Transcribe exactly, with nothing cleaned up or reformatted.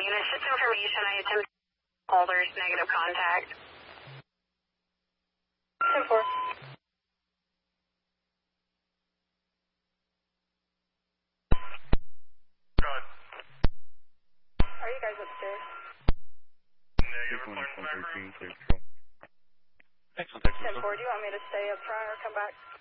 unit, just information. I attempt holders, negative contact. ten four. God. Are you guys upstairs? Negative, reporting back room. Excellent, excellent. ten four, do you want me to stay up front or come back?